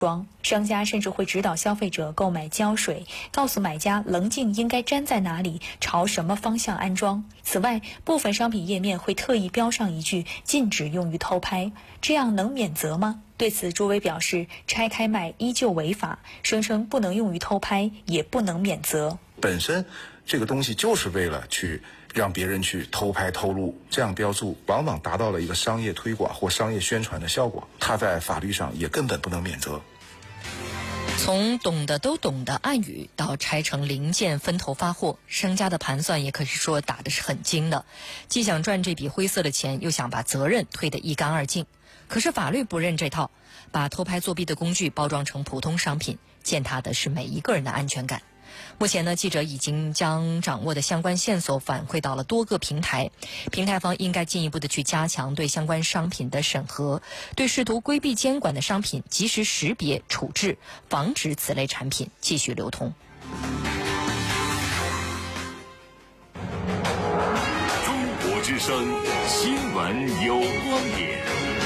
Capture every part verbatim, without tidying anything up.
装，商家甚至会指导消费者购买胶水，告诉买家棱镜应该粘在哪里，朝什么方向安装。此外，部分商品页面会特意标上一句禁止用于偷拍，这样能免责吗？对此，朱伟表示，拆开卖依旧违法，声称不能用于偷拍，也不能免责。 本身这个东西就是为了去让别人去偷拍偷录，这样标注往往达到了一个商业推广或商业宣传的效果，它在法律上也根本不能免责。 从懂得都懂的暗语到拆成零件分头发货，商家的盘算也可以说打的是很精的，既想赚这笔灰色的钱，又想把责任推得一干二净。可是法律不认这套，把偷拍作弊的工具包装成普通商品，践踏的是每一个人的安全感。目前呢，记者已经将掌握的相关线索反馈到了多个平台，平台方应该进一步的去加强对相关商品的审核，对试图规避监管的商品及时识别处置，防止此类产品继续流通。 中国之声新闻有观点。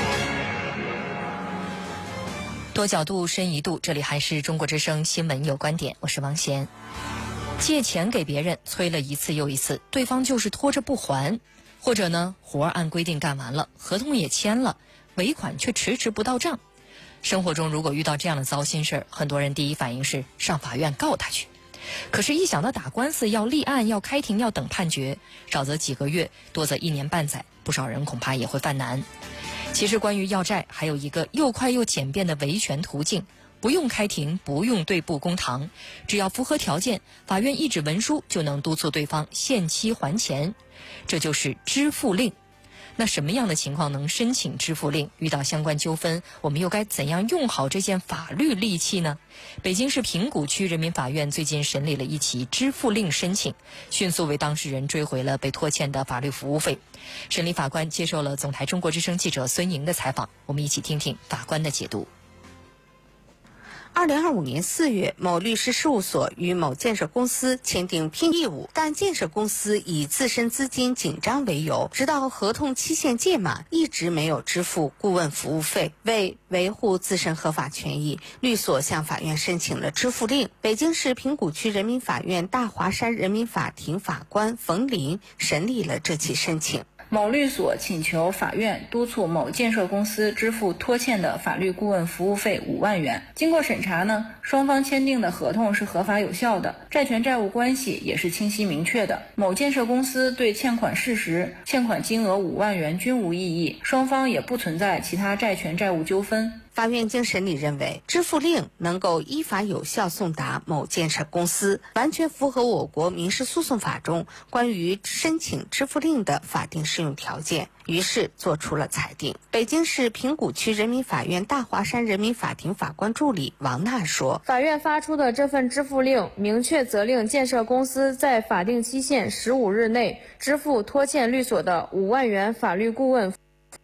多角度深一度，这里还是中国之声新闻有观点，我是王贤。借钱给别人催了一次又一次，对方就是拖着不还，或者呢活按规定干完了，合同也签了，尾款却迟迟不到账。生活中如果遇到这样的糟心事儿，很多人第一反应是上法院告他去。可是一想到打官司要立案要开庭要等判决，少则几个月，多则一年半载，不少人恐怕也会犯难。其实关于要债还有一个又快又简便的维权途径，不用开庭，不用对簿公堂，只要符合条件，法院一纸文书就能督促对方限期还钱，这就是支付令。那什么样的情况能申请支付令？遇到相关纠纷，我们又该怎样用好这件法律利器呢？北京市平谷区人民法院最近审理了一起支付令申请，迅速为当事人追回了被拖欠的法律服务费。审理法官接受了总台中国之声记者孙莹的采访，我们一起听听法官的解读。 二零二五年四月，某律师事务所与某建设公司签订聘业务，但建设公司以自身资金紧张为由，直到合同期限届满，一直没有支付顾问服务费。为维护自身合法权益，律所向法院申请了支付令。北京市平谷区人民法院大华山人民法庭法官冯林审理了这起申请。 某律所请求法院督促某建设公司支付拖欠的法律顾问服务费五万元。经过审查呢，双方签订的合同是合法有效的，债权债务关系也是清晰明确的。某建设公司对欠款事实、欠款金额五万元均无异议，双方也不存在其他债权债务纠纷。 法院经审理认为，支付令能够依法有效送达某建设公司，完全符合我国民事诉讼法中关于申请支付令的法定适用条件，于是作出了裁定。北京市平谷区人民法院大华山人民法庭法官助理王娜说， 法院发出的这份支付令明确责令建设公司在法定期限十五日内支付拖欠律所的五万元法律顾问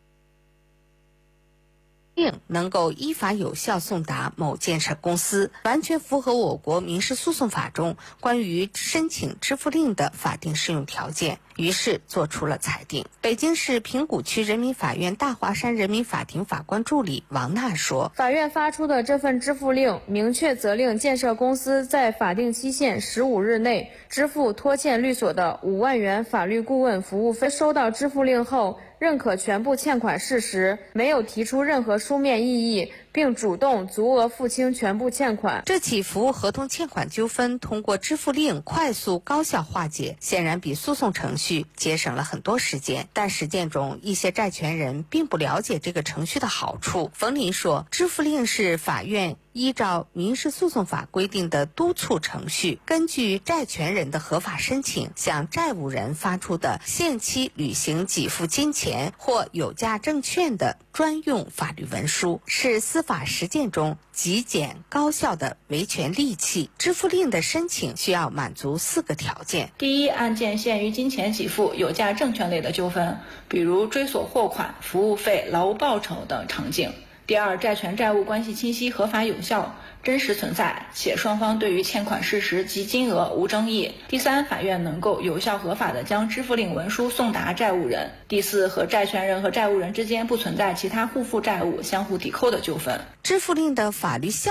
令能够依法有效送达某建设公司，完全符合我国民事诉讼法中关于申请支付令的法定适用条件，于是作出了裁定。北京市平谷区人民法院大华山人民法庭法官助理王娜说， 法院发出的这份支付令明确责令建设公司在法定期限十五日内支付拖欠律所的五万元法律顾问服务费。收到支付令后，认可全部欠款事实，没有提出任何书面异议，并主动足额付清全部欠款。 这起服务合同欠款纠纷通过支付令快速高效化解，显然比诉讼程序节省了很多时间。但实践中，一些债权人并不了解这个程序的好处。冯林说，支付令是法院依照民事诉讼法规定的督促程序，根据债权人的合法申请，向债务人发出的限期履行给付金钱或有价证券的专用法律文书，是司法实践中极简高效的维权利器。支付令的申请需要满足四个条件： 第一，案件限于金钱给付、有价证券类的纠纷，比如追索货款、服务费、劳务报酬等场景。 第二，债权债务关系清晰、合法有效、真实存在，且双方对于欠款事实及金额无争议。第三，法院能够有效合法地将支付令文书送达债务人。第四，和债权人和债务人之间不存在其他互负债务、相互抵扣的纠纷。 支付令的法律效